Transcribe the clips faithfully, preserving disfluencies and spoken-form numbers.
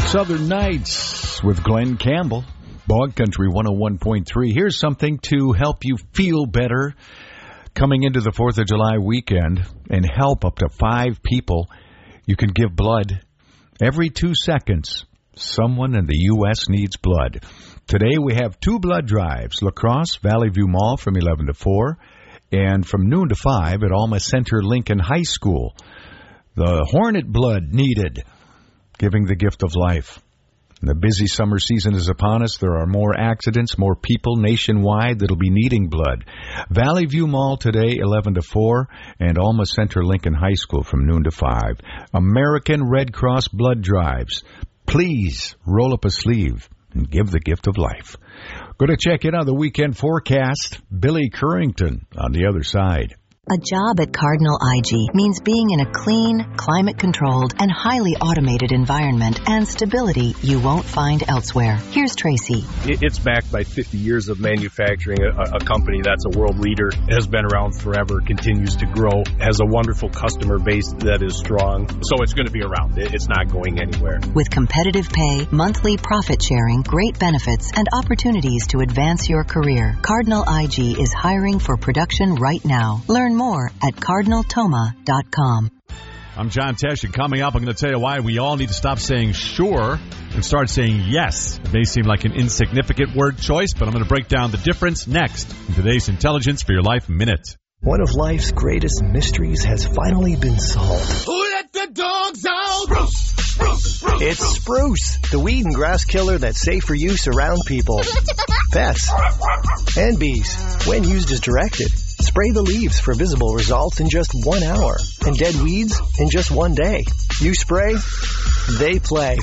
Southern Nights with Glenn Campbell, Bog Country one oh one point three. Here's something to help you feel better coming into the fourth of July weekend and help up to five people. You can give blood every two seconds. Someone in the U S needs blood. Today we have two blood drives, La Crosse, Valley View Mall from eleven to four, and from noon to five at Alma Center Lincoln High School. The Hornet blood needed, giving the gift of life. The busy summer season is upon us. There are more accidents, more people nationwide that'll be needing blood. Valley View Mall today, eleven to four, and Alma Center Lincoln High School from noon to five. American Red Cross blood drives. Please roll up a sleeve and give the gift of life. Going to check in on the weekend forecast. Billy Currington on the other side. A job at Cardinal I G means being in a clean, climate-controlled, and highly automated environment and stability you won't find elsewhere. Here's Tracy. It's backed by fifty years of manufacturing, a, a company that's a world leader, has been around forever, continues to grow, has a wonderful customer base that is strong. So it's going to be around. It's not going anywhere. With competitive pay, monthly profit sharing, great benefits, and opportunities to advance your career, Cardinal I G is hiring for production right now. Learn more at cardinal toma dot com. I'm John Tesh, and coming up, I'm going to tell you why we all need to stop saying sure and start saying yes. It may seem like an insignificant word choice, but I'm going to break down the difference next in today's Intelligence for Your Life Minute. One of life's greatest mysteries has finally been solved. Who let the dogs out? Spruce, spruce, spruce, it's Spruce, the weed and grass killer that's safe for use around people, pets, and bees when used as directed. Spray the leaves for visible results in just one hour, and dead weeds in just one day. You spray, they play.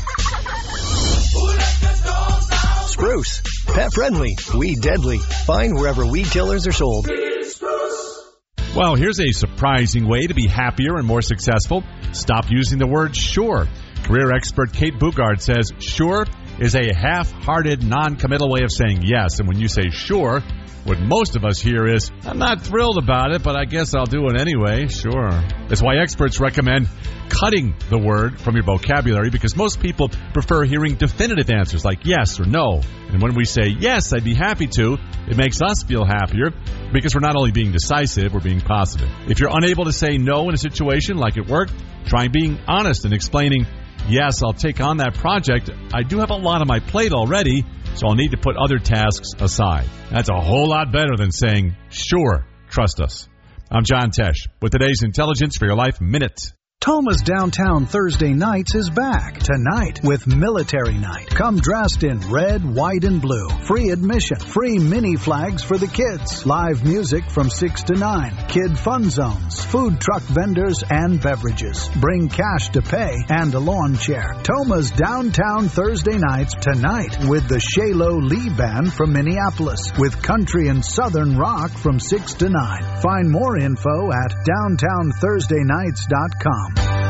Spruce, pet friendly, weed deadly. Find wherever weed killers are sold. Well, here's a surprising way to be happier and more successful. Stop using the word sure. Career expert Kate Bugard says sure is a half-hearted, non-committal way of saying yes. And when you say sure, what most of us hear is, I'm not thrilled about it, but I guess I'll do it anyway. Sure. That's why experts recommend cutting the word from your vocabulary, because most people prefer hearing definitive answers like yes or no. And when we say, yes, I'd be happy to, it makes us feel happier because we're not only being decisive, we're being positive. If you're unable to say no in a situation like at work, try being honest and explaining, yes, I'll take on that project. I do have a lot on my plate already, so I'll need to put other tasks aside. That's a whole lot better than saying, sure, trust us. I'm John Tesh with today's Intelligence for Your Life Minute. Toma's Downtown Thursday Nights is back tonight with Military Night. Come dressed in red, white, and blue. Free admission. Free mini flags for the kids. Live music from six to nine. Kid fun zones. Food truck vendors and beverages. Bring cash to pay and a lawn chair. Toma's Downtown Thursday Nights tonight with the Shaylo Lee Band from Minneapolis with country and southern rock from six to nine. Find more info at downtown thursday nights dot com.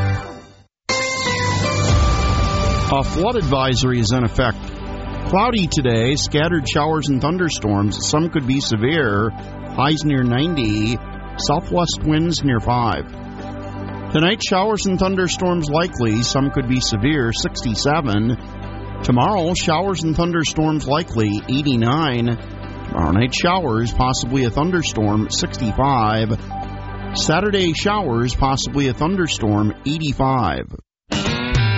A flood advisory is in effect. Cloudy today, scattered showers and thunderstorms. Some could be severe. Highs near ninety. Southwest winds near five. Tonight, showers and thunderstorms likely. Some could be severe. sixty-seven. Tomorrow, showers and thunderstorms likely. eighty-nine. Tomorrow night, showers, possibly a thunderstorm. sixty-five. Saturday, showers, possibly a thunderstorm. eighty-five.